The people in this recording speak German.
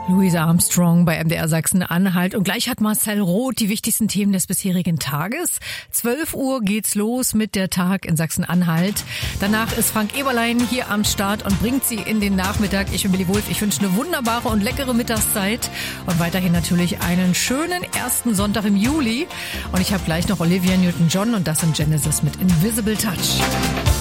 Louise Armstrong bei MDR Sachsen-Anhalt. Und gleich hat Marcel Roth die wichtigsten Themen des bisherigen Tages. 12 Uhr geht's los mit der Tag in Sachsen-Anhalt. Danach ist Frank Eberlein hier am Start und bringt Sie in den Nachmittag. Ich bin Billy Wulff. Ich wünsche eine wunderbare und leckere Mittagszeit. Und weiterhin natürlich einen schönen ersten Sonntag im Juli. Und ich habe gleich noch Olivia Newton-John und das in Genesis mit Invisible Touch.